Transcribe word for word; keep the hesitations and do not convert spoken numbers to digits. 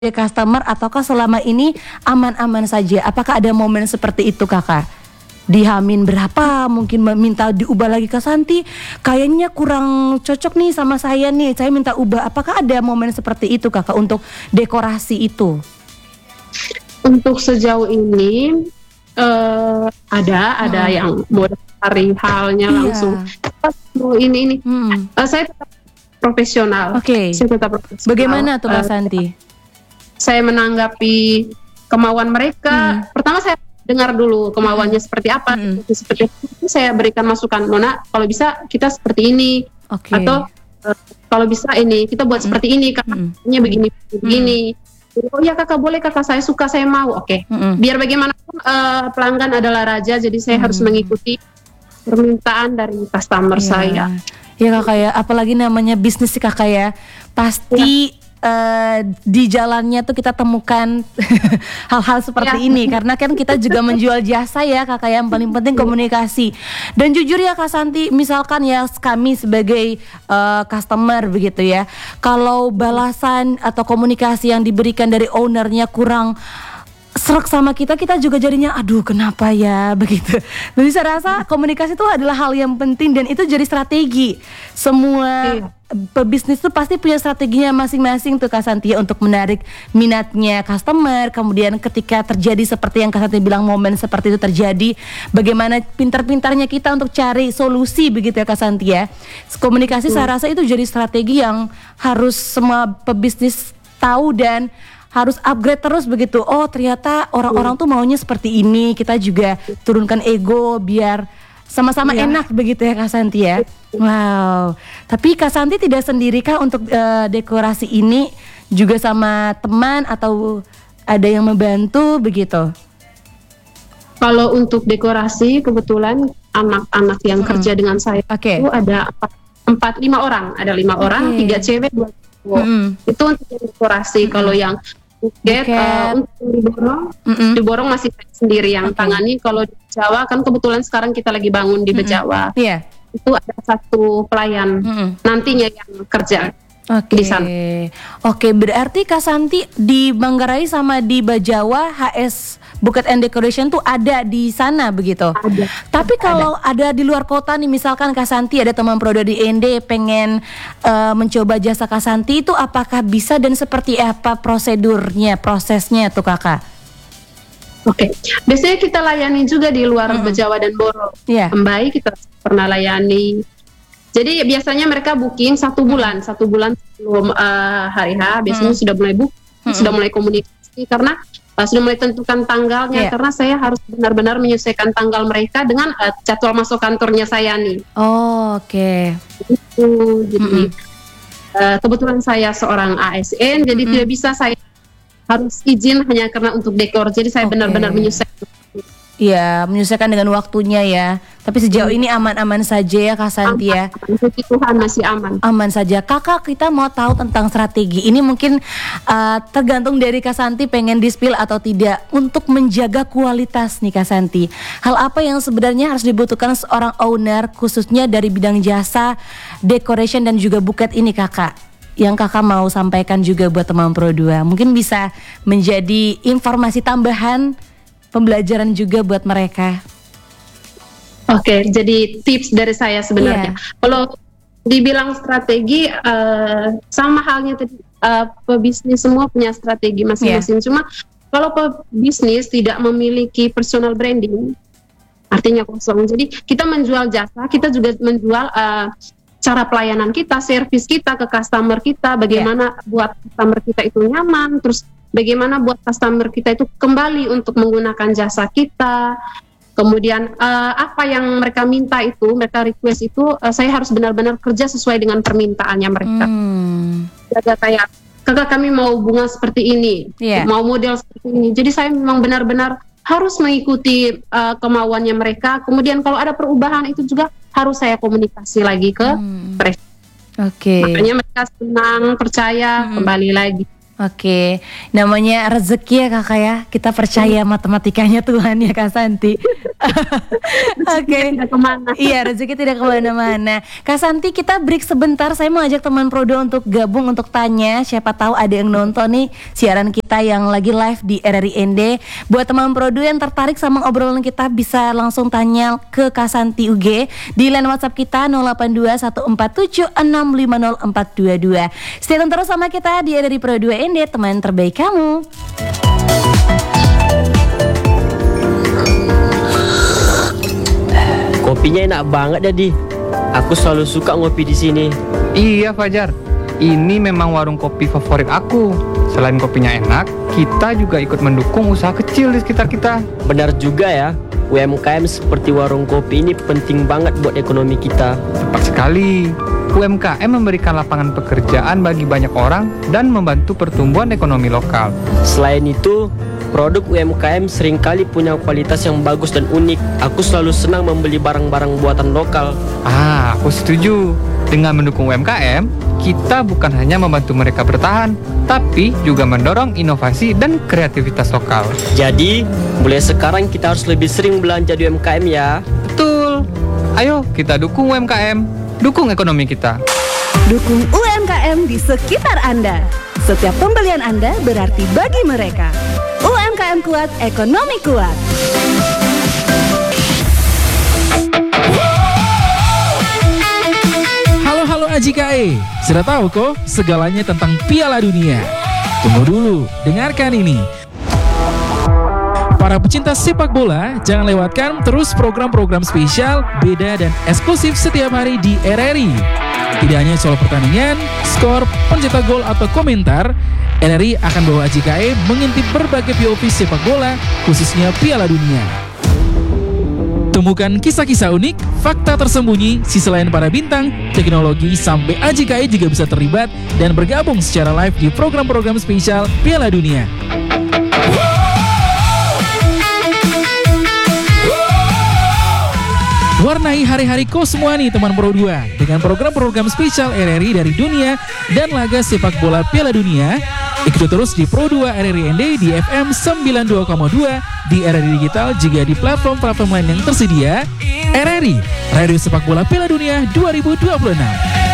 customer ataukah selama ini aman-aman saja? Apakah ada momen seperti itu kakak? Di Hamin berapa mungkin meminta diubah lagi Kak Santi, kayaknya kurang cocok nih sama saya nih, saya minta ubah. Apakah ada momen seperti itu kakak untuk dekorasi itu? Untuk sejauh ini uh, ada ada hmm. yang mau dari halnya langsung oh, ini ini hmm. uh, saya tetap profesional. Oke. Okay. Saya tetap profesional. Bagaimana tuh Kak uh, Santi? Saya menanggapi kemauan mereka. Hmm. Pertama saya dengar dulu kemauannya hmm. seperti apa. Hmm. Seperti itu saya berikan masukan, Nona, kalau bisa kita seperti ini. Okay. Atau uh, kalau bisa ini kita buat hmm. seperti ini karena hmm. begini begini. Hmm. Oh ya kakak, boleh kakak, saya suka, saya mau. Oke. Okay. Hmm. Biar bagaimanapun uh, pelanggan adalah raja, jadi saya hmm. harus mengikuti permintaan dari customer yeah. saya. Ya kakak ya, apalagi namanya bisnis sih kakak ya, pasti ya. Uh, di jalannya tuh kita temukan hal-hal seperti ya. ini karena kan kita juga menjual jasa ya kakak, yang paling penting komunikasi. Dan jujur ya Kak Santi, misalkan ya kami sebagai uh, customer begitu ya, kalau balasan atau komunikasi yang diberikan dari ownernya kurang serak sama kita, kita juga jadinya aduh kenapa ya begitu. Jadi saya rasa komunikasi itu adalah hal yang penting dan itu jadi strategi. Semua iya. pebisnis itu pasti punya strateginya masing-masing tuh Kak Santi untuk menarik minatnya customer. Kemudian ketika terjadi seperti yang Kak Santi bilang, momen seperti itu terjadi, bagaimana pintar-pintarnya kita untuk cari solusi begitu ya Kak Santi ya. Komunikasi hmm. saya rasa itu jadi strategi yang harus semua pebisnis tahu dan harus upgrade terus begitu. Oh ternyata orang-orang tuh maunya seperti ini, kita juga turunkan ego biar sama-sama ya. enak begitu ya Kak Santi ya. Wow. Tapi Kak Santi tidak sendiri kah untuk uh, dekorasi ini, juga sama teman atau ada yang membantu begitu? Kalau untuk dekorasi kebetulan anak-anak yang hmm. kerja dengan saya okay. itu ada empat, empat lima orang, ada lima okay. orang, tiga cewek dua cowok. Hmm. Itu untuk dekorasi. Hmm. Kalau yang buket, uh, untuk diborong, mm-hmm. diborong masih sendiri yang okay. tangani. Kalau di Jawa kan kebetulan sekarang kita lagi bangun di Bejawa, mm-hmm. yeah. itu ada satu pelayan mm-hmm. nantinya yang kerja okay. di sana. Oke, okay, berarti Kak Santi di Manggarai sama di Bejawa H S Buket and Decoration tuh ada di sana begitu. Ada. Tapi kalau ada. ada di luar kota nih, misalkan Kak Santi ada teman Prodo di N D pengen uh, mencoba jasa Kak Santi, itu apakah bisa dan seperti apa prosedurnya, prosesnya tuh kakak? Oke, okay. biasanya kita layani juga di luar hmm. Bejawa dan Boro. Yeah. Kembali kita pernah layani. Jadi biasanya mereka booking satu bulan, satu bulan sebelum uh, hari H. Biasanya hmm. sudah mulai book, hmm. sudah mulai komunikasi karena uh, sudah mulai tentukan tanggalnya. Yeah. Karena saya harus benar-benar menyesuaikan tanggal mereka dengan uh, jadwal masuk kantornya saya nih. Oh, oke. Okay. Itu jadi hmm. uh, kebetulan saya seorang A S N, jadi hmm. tidak bisa saya harus izin hanya karena untuk dekor. Jadi saya okay. benar-benar menyesuaikan. Iya, menyesuaikan dengan waktunya ya. Tapi sejauh ini aman-aman saja ya Kak Santi ya. Puji Tuhan masih aman. Aman saja. Kakak, kita mau tahu tentang strategi. Ini mungkin uh, tergantung dari Kak Santi pengen di-spill atau tidak untuk menjaga kualitas nih Kak Santi. Hal apa yang sebenarnya harus dibutuhkan seorang owner khususnya dari bidang jasa, decoration dan juga buket ini Kakak, yang kakak mau sampaikan juga buat teman Pro dua. Mungkin bisa menjadi informasi tambahan, pembelajaran juga buat mereka. Oke, okay, jadi tips dari saya sebenarnya. Yeah. Kalau dibilang strategi, uh, sama halnya tadi, uh, pebisnis semua punya strategi masing-masing. Yeah. Cuma kalau pebisnis tidak memiliki personal branding, artinya kosong. Jadi kita menjual jasa, kita juga menjual uh, cara pelayanan kita, servis kita ke customer kita, bagaimana yeah. buat customer kita itu nyaman, terus bagaimana buat customer kita itu kembali untuk menggunakan jasa kita. Kemudian uh, apa yang mereka minta itu, mereka request itu, uh, saya harus benar-benar kerja sesuai dengan permintaannya mereka. Hmm. Jadi kayak, kakak kami mau bunga seperti ini, yeah. mau model seperti ini. Jadi saya memang benar-benar harus mengikuti uh, kemauannya mereka. Kemudian kalau ada perubahan itu juga harus saya komunikasi lagi ke hmm. mereka. Oke. Okay. Makanya mereka senang, percaya, hmm. kembali lagi. Oke, namanya rezeki ya kakak ya. Kita percaya matematikanya Tuhan ya Kak Santi. Oke. Tidak kemana. Iya, rezeki tidak kemana-mana. Kak Santi, kita break sebentar. Saya mau ajak teman Prodo untuk gabung untuk tanya. Siapa tahu ada yang nonton nih siaran kita yang lagi live di R R I N D. Buat teman Prodo yang tertarik sama obrolan kita, bisa langsung tanya ke Kak Santi U G di line WhatsApp kita nol delapan dua satu empat tujuh enam lima nol empat dua dua. Stay tune terus sama kita di R R I Pro dua N D, teman terbaik kamu. Kopinya enak banget jadi. Aku selalu suka ngopi di sini. Iya Fajar, ini memang warung kopi favorit aku. Selain kopinya enak, kita juga ikut mendukung usaha kecil di sekitar kita. Benar juga ya, U M K M seperti warung kopi ini penting banget buat ekonomi kita. Tepat sekali. U M K M memberikan lapangan pekerjaan bagi banyak orang dan membantu pertumbuhan ekonomi lokal. Selain itu, produk U M K M seringkali punya kualitas yang bagus dan unik. Aku selalu senang membeli barang-barang buatan lokal. Ah, aku setuju. Dengan mendukung U M K M, kita bukan hanya membantu mereka bertahan, tapi juga mendorong inovasi dan kreativitas lokal. Jadi, mulai sekarang kita harus lebih sering belanja di U M K M ya. Betul. Ayo kita dukung U M K M, dukung ekonomi kita. Dukung U M K M di sekitar Anda. Setiap pembelian Anda berarti bagi mereka. U M K M kuat, ekonomi kuat. Halo A J K E, sudah tahu kok segalanya tentang Piala Dunia? Tunggu dulu, dengarkan ini. Para pecinta sepak bola, jangan lewatkan terus program-program spesial, beda dan eksklusif setiap hari di R R I. Tidak hanya soal pertandingan, skor, pencetak gol atau komentar, R R I akan bawa A J K E mengintip berbagai P O V sepak bola, khususnya Piala Dunia. Temukan kisah-kisah unik, fakta tersembunyi, sisi lain para bintang, teknologi, sampai A J K E juga bisa terlibat dan bergabung secara live di program-program spesial Piala Dunia. Warnai hari-hari kau semua nih teman Pro dua dengan program-program spesial R R I dari dunia dan laga sepak bola Piala Dunia. Ikuti terus di Pro dua R R I N D di F M sembilan puluh dua koma dua, di R R I Digital juga di platform-platform lain yang tersedia. R R I, Radio Sepak Bola Piala Dunia dua ribu dua puluh enam.